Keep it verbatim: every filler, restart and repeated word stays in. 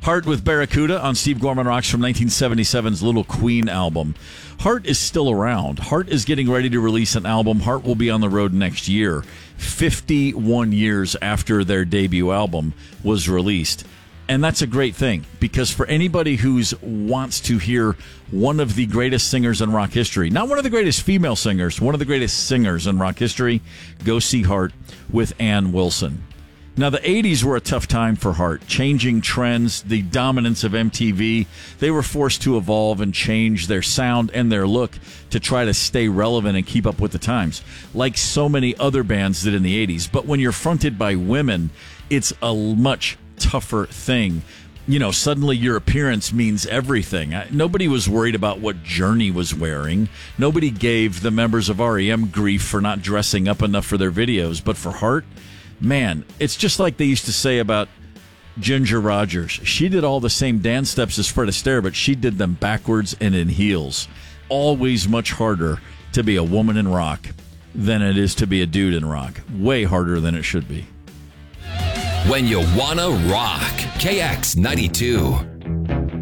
Heart with Barracuda on Steve Gorman Rocks from nineteen seventy-seven's Little Queen album. Heart is still around. Heart is getting ready to release an album. Heart will be on the road next year, fifty-one years after their debut album was released. And that's a great thing, because for anybody who wants to hear one of the greatest singers in rock history, not one of the greatest female singers, one of the greatest singers in rock history, go see Heart with Ann Wilson. Now, the eighties were a tough time for Heart. Changing trends, the dominance of M T V, they were forced to evolve and change their sound and their look to try to stay relevant and keep up with the times, like so many other bands did in the eighties. But when you're fronted by women, it's a much tougher thing. You know, suddenly your appearance means everything. Nobody was worried about what Journey was wearing. Nobody gave the members of R E M grief for not dressing up enough for their videos. But for Heart, man, it's just like they used to say about Ginger Rogers. She did all the same dance steps as Fred Astaire, but she did them backwards and in heels. Always much harder to be a woman in rock than it is to be a dude in rock. Way harder than it should be. When you wanna rock, K X ninety-two.